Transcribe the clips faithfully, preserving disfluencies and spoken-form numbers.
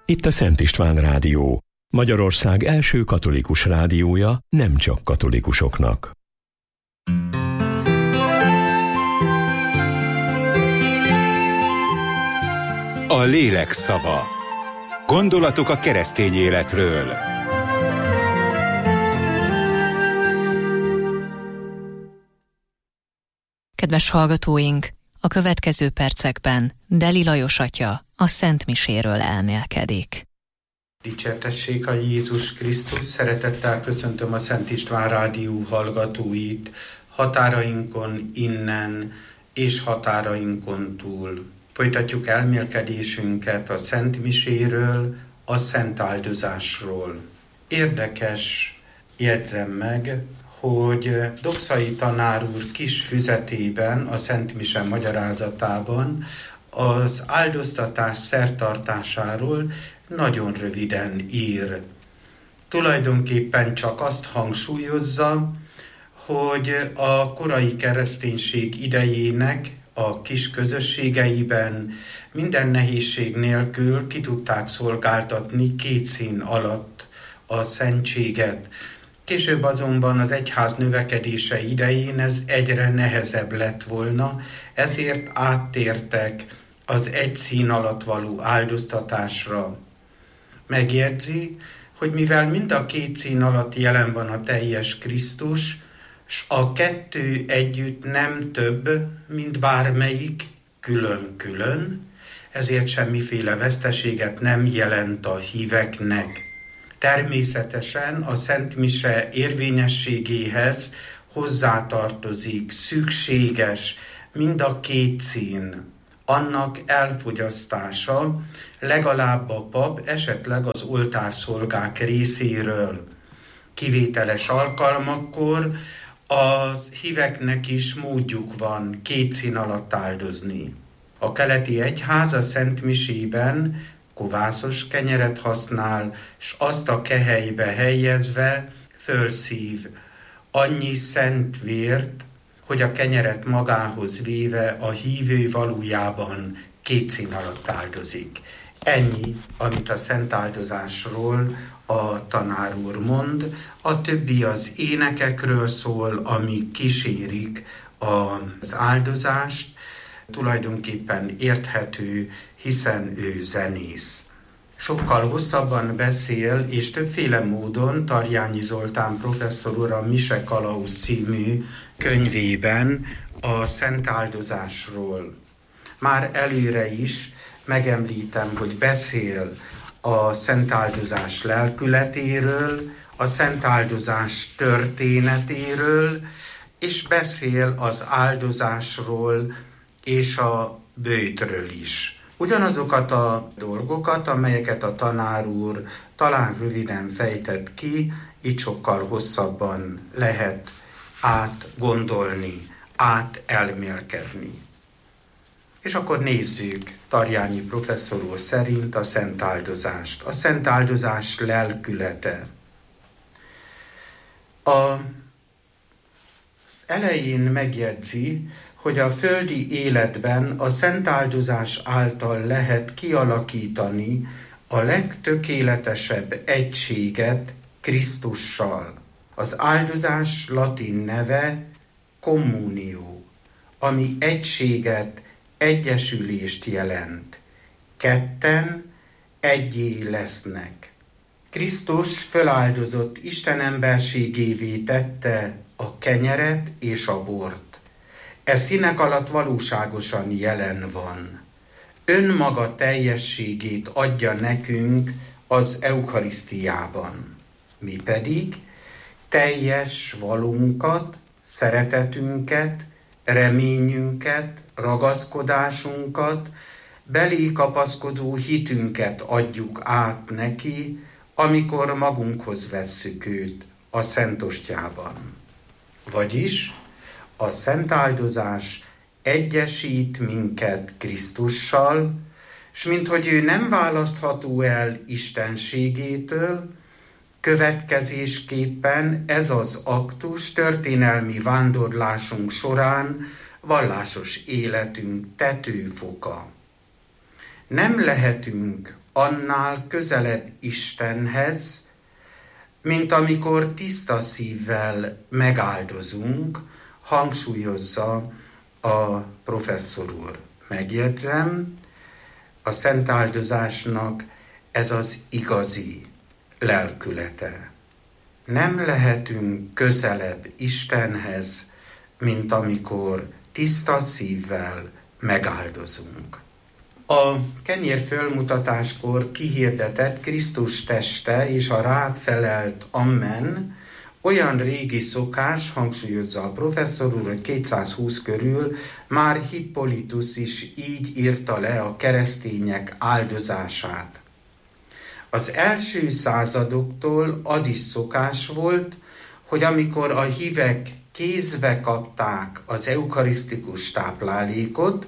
Itt a Szent István Rádió, Magyarország első katolikus rádiója nem csak katolikusoknak. A lélek szava. Gondolatok a keresztény életről. Kedves hallgatóink, a következő percekben Deli Lajos atya a Szent Miséről elmélkedik. Dicsértessék a Jézus Krisztus, szeretettel köszöntöm a Szent István Rádió hallgatóit határainkon innen és határainkon túl. Folytatjuk elmélkedésünket a Szent Miséről, a Szent Áldozásról. Érdekes, jegyzem meg, hogy Dokszai tanár úr kis füzetében, a Szent Mise magyarázatában az áldoztatás szertartásáról nagyon röviden ír. Tulajdonképpen csak azt hangsúlyozza, hogy a korai kereszténység idejének a kis közösségeiben minden nehézség nélkül ki tudták szolgáltatni két szín alatt a szentséget. Később azonban az egyház növekedése idején ez egyre nehezebb lett volna, ezért áttértek az egy szín alatt való áldoztatásra. Megjegyzi, hogy mivel mind a két szín alatt jelen van a teljes Krisztus, s a kettő együtt nem több, mint bármelyik külön-külön, ezért semmiféle veszteséget nem jelent a híveknek. Természetesen a Szent Mise érvényességéhez hozzátartozik, szükséges mind a két szín, annak elfogyasztása, legalább a pap, esetleg az oltárszolgák részéről. Kivételes alkalmakkor a híveknek is módjuk van két szín alatt áldozni. A keleti egyház a Szent Misében kovászos kenyeret használ, s azt a kehelybe helyezve fölszív annyi szent vért, hogy a kenyeret magához véve a hívő valójában két szín alatt áldozik. Ennyi, amit a szent áldozásról a tanár úr mond, a többi az énekekről szól, amik kísérik az áldozást, tulajdonképpen érthető, hiszen ő zenész. Sokkal hosszabban beszél, és többféle módon Tarjányi Zoltán professzor úr a Mise Kalauz című könyvében a szent áldozásról. Már előre is megemlítem, hogy beszél a szent áldozás lelkületéről, a szent áldozás történetéről, és beszél az áldozásról és a böjtről is. Ugyanazokat a dolgokat, amelyeket a tanár úr talán röviden fejtett ki, így sokkal hosszabban lehet átgondolni, átelmélkedni. És akkor nézzük Tarjányi professzor úr szerint a szent áldozást. A szent áldozás lelkülete. A elején megjegyzi, hogy a földi életben a szent áldozás által lehet kialakítani a legtökéletesebb egységet Krisztussal. Az áldozás latin neve communio, ami egységet, egyesülést jelent. Ketten egyé lesznek. Krisztus föláldozott Isten emberségévé tette a kenyeret és a bort. E színek alatt valóságosan jelen van. Önmaga teljességét adja nekünk az eukarisztiában. Mi pedig teljes valunkat, szeretetünket, reményünket, ragaszkodásunkat, belé kapaszkodó hitünket adjuk át neki, amikor magunkhoz vesszük őt a Szent Ostyában. Vagyis a szent áldozás egyesít minket Krisztussal, s minthogy ő nem választható el istenségétől, következésképpen ez az aktus történelmi vándorlásunk során vallásos életünk tetőfoka. nem lehetünk annál közelebb Istenhez, mint amikor tiszta szívvel megáldozunk, hangsúlyozza a professzor úr. Megjegyzem, a szent áldozásnak ez az igazi lelkülete. Nem lehetünk közelebb Istenhez, mint amikor tiszta szívvel megáldozunk. A kenyér fölmutatáskor kihirdetett Krisztus teste és a ráfelelt amen olyan régi szokás, hangsúlyozza a professzor úr, hogy kétszázhúsz körül már Hippolytus is így írta le a keresztények áldozását. Az első századoktól az is szokás volt, hogy amikor a hívek kézbe kapták az eukarisztikus táplálékot,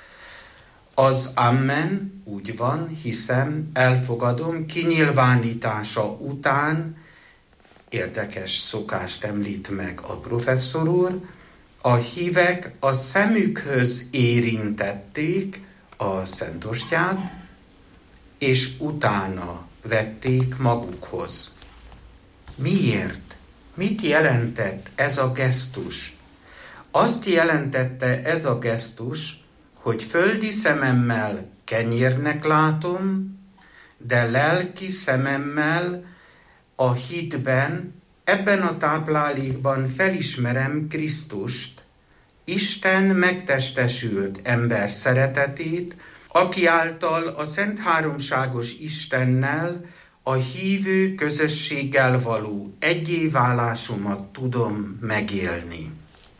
az amen, úgy van, hiszem, elfogadom, kinyilvánítása után, érdekes szokást említ meg a professzor úr, a hívek a szemükhöz érintették a szentostyát, és utána vették magukhoz. Miért? Mit jelentett ez a gesztus? Azt jelentette ez a gesztus, hogy földi szememmel kenyérnek látom, de lelki szememmel a hitben, ebben a táplálékban felismerem Krisztust, Isten megtestesült ember szeretetét, aki által a Szent Háromságos Istennel, a hívő közösséggel való egyé válásomat tudom megélni.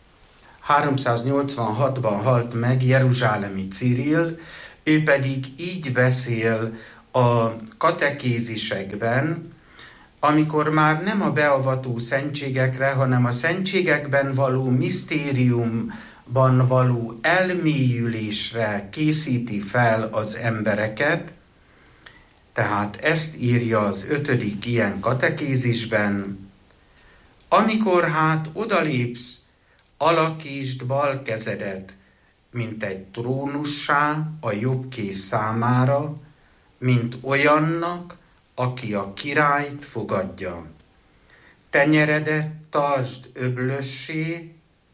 háromszáznyolcvanhatban halt meg jeruzsálemi Cirill, ő pedig így beszél a katekézisekben, amikor már nem a beavató szentségekre, hanem a szentségekben való misztériumban való elmélyülésre készíti fel az embereket, tehát ezt írja az ötödik ilyen katekézisben. Amikor hát odalépsz, alakítsd bal kezedet, mint egy trónussá a jobb kéz számára, mint olyannak, aki a királyt fogadja. Tenyeredet tartsd öblössé,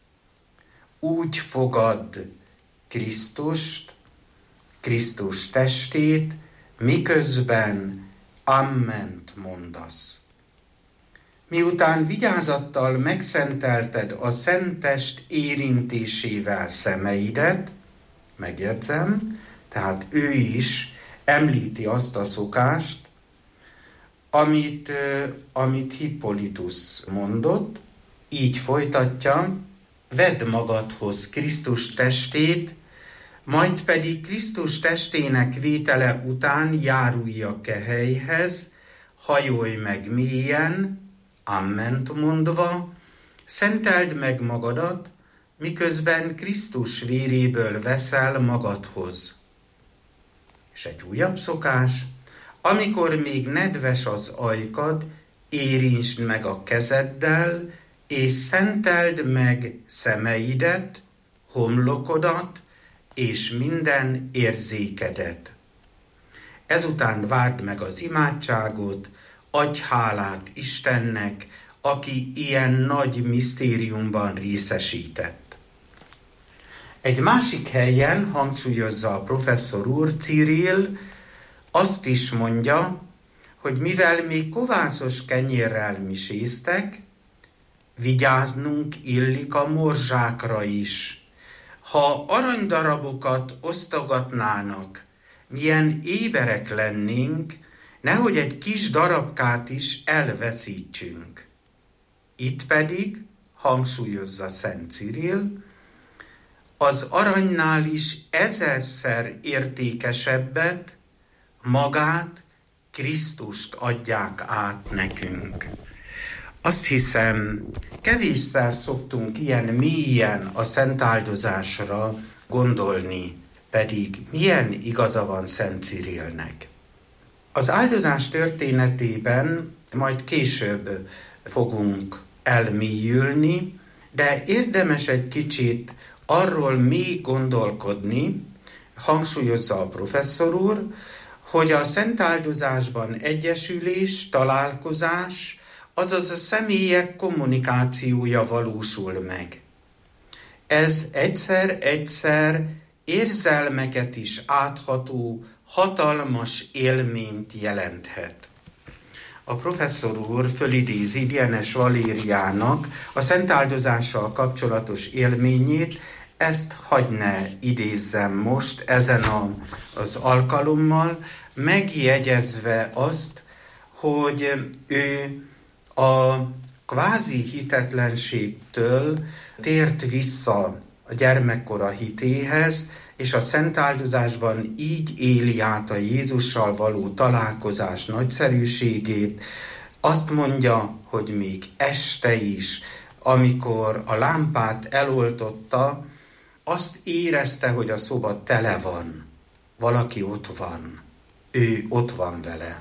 úgy fogadd Krisztust, Krisztus testét, miközben amment mondasz. Miután vigyázattal megszentelted a szentest érintésével szemeidet, megjegyzem, tehát ő is említi azt a szokást, amit, amit Hippolytus mondott, így folytatja, vedd magadhoz Krisztus testét, majd pedig Krisztus testének vétele után járulj a kehelyhez, hajolj meg mélyen, amment mondva, szenteld meg magadat, miközben Krisztus véréből veszel magadhoz. És egy újabb szokás, amikor még nedves az ajkad, érintsd meg a kezeddel, és szenteld meg szemeidet, homlokodat, és minden érzékedet. Ezután várd meg az imádságot, adj hálát Istennek, aki ilyen nagy misztériumban részesített. Egy másik helyen hangsúlyozza a professzor úr, Cirill azt is mondja, hogy mivel még kovászos kenyérrel miséztek, vigyáznunk illik a morzsákra is. Ha aranydarabokat osztogatnának, milyen éberek lennénk, nehogy egy kis darabkát is elveszítsünk. Itt pedig, hangsúlyozza Szent Cirill, az aranynál is ezerszer értékesebbet, magát, Krisztust adják át nekünk. Azt hiszem, kevésszer szoktunk ilyen mélyen a szent áldozásra gondolni, pedig milyen igaza van Szent Cirillnek. Az áldozás történetében majd később fogunk elmélyülni, de érdemes egy kicsit arról még gondolkodni, hangsúlyozza a professzor úr, hogy a szentáldozásban egyesülés, találkozás, azaz a személyek kommunikációja valósul meg. Ez egyszer-egyszer érzelmeket is átható, hatalmas élményt jelenthet. A professzor úr fölidézi Dienes Valériának a szentáldozással kapcsolatos élményét, ezt hadd ne idézzem most ezen a, az alkalommal, megjegyezve azt, hogy ő a kvázi hitetlenségtől tért vissza a gyermekkora hitéhez, és a szentáldozásban így éli át a Jézussal való találkozás nagyszerűségét. Azt mondja, hogy még este is, amikor a lámpát eloltotta, azt érezte, hogy a szoba tele van. Valaki ott van. Ő ott van vele.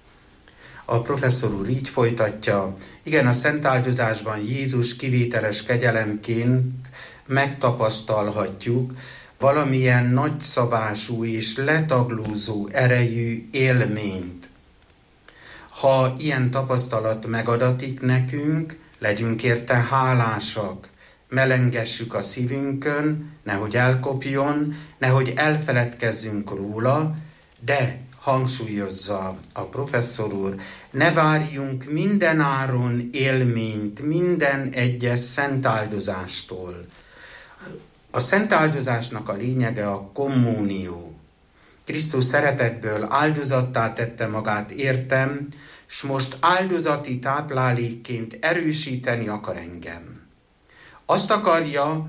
A professzor úr így folytatja, igen, a szentáldozásban Jézus kivételes kegyelemként megtapasztalhatjuk valamilyen nagyszabású és letaglózó erejű élményt. Ha ilyen tapasztalat megadatik nekünk, legyünk érte hálásak, melengessük a szívünkön, nehogy elkopjon, nehogy elfeledkezzünk róla, de hangsúlyozza a professzor úr, ne várjunk mindenáron élményt minden egyes szentáldozástól. A szentáldozásnak a lényege a kommunió. Krisztus szeretetből áldozattá tette magát értem, s most áldozati táplálékként erősíteni akar engem. Azt akarja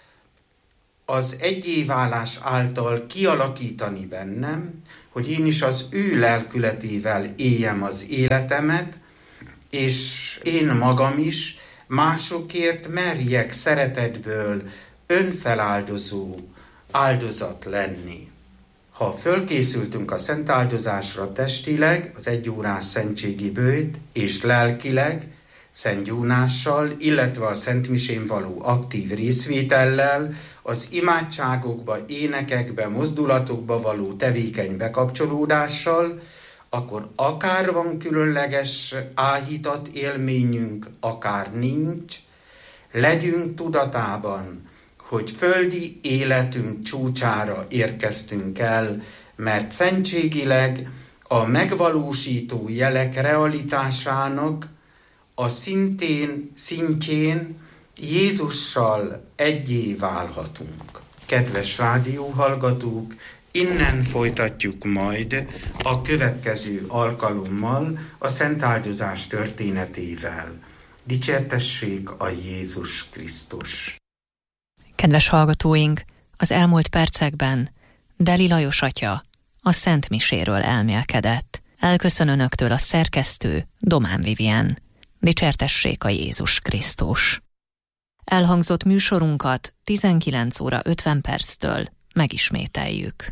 az egyéválás által kialakítani bennem, hogy én is az ő lelkületével éljem az életemet, és én magam is másokért merjek szeretetből önfeláldozó áldozat lenni. Ha fölkészültünk a szentáldozásra testileg, az egyórás szentségi bőjt, és lelkileg, szentgyónással, illetve a szentmisén való aktív részvétellel, az imádságokba, énekekbe, mozdulatokba való tevékeny bekapcsolódással, akkor akár van különleges áhítat élményünk, akár nincs, legyünk tudatában, hogy földi életünk csúcsára érkeztünk el, mert szentségileg a megvalósító jelek realitásának a szintén, szintjén Jézussal egyé válhatunk. Kedves rádióhallgatók, innen folytatjuk majd a következő alkalommal a szentáldozás történetével. Dicsértessék a Jézus Krisztus! Kedves hallgatóink, az elmúlt percekben Deli Lajos atya a Szent Miséről elmélkedett. Elköszön önöktől a szerkesztő Domán Vivien. Dicsértessék a Jézus Krisztus! Elhangzott műsorunkat tizenkilenc óra ötven perctől megismételjük.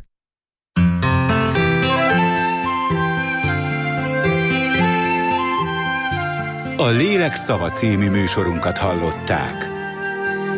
A Lélek szava című műsorunkat hallották.